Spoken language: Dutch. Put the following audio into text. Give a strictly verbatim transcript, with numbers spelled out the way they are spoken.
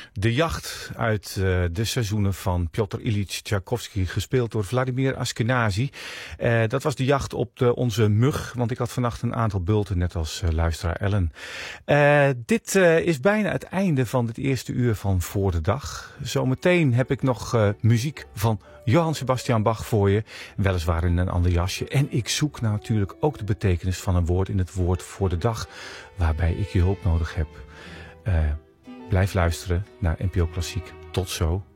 De jacht uit uh, de seizoenen van Pjotr Ilyich Tchaikovsky, gespeeld door Vladimir Ashkenazy. Uh, dat was de jacht op de, onze mug, want ik had vannacht een aantal bulten, net als uh, luisteraar Ellen. Uh, dit uh, is bijna het einde van het eerste uur van Voor de Dag. Zometeen heb ik nog uh, muziek van Johann Sebastian Bach voor je, weliswaar in een ander jasje. En ik zoek natuurlijk ook de betekenis van een woord in het woord voor de dag, waarbij ik je hulp nodig heb. Uh, Blijf luisteren naar N P O Klassiek. Tot zo.